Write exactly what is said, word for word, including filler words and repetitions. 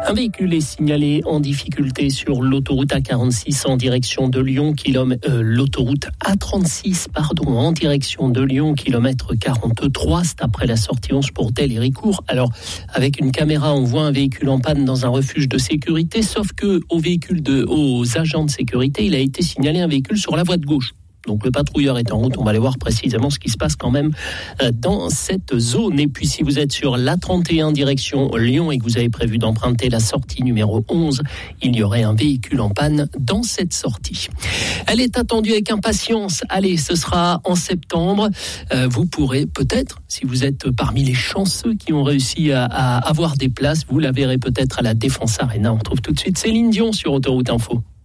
Un véhicule est signalé en difficulté sur l'autoroute A quarante-six en direction de Lyon, kilomètre, euh, l'autoroute A trente-six pardon, en direction de Lyon, kilomètre quarante-trois, c'est après la sortie onze pour Del et Ricourt. Alors, avec une caméra, on voit un véhicule en panne dans un refuge de sécurité, sauf que aux véhicules de, aux agents de sécurité, il a été signalé un véhicule sur la voie de gauche. Donc le patrouilleur est en route, on va aller voir précisément ce qui se passe quand même dans cette zone. Et puis si vous êtes sur l'A trente et un direction Lyon et que vous avez prévu d'emprunter la sortie numéro onze, il y aurait un véhicule en panne dans cette sortie. Elle est attendue avec impatience. Allez, ce sera en septembre. Euh, vous pourrez peut-être, si vous êtes parmi les chanceux qui ont réussi à, à avoir des places, vous la verrez peut-être à la Défense Arena. On retrouve tout de suite Céline Dion sur Autoroute Info.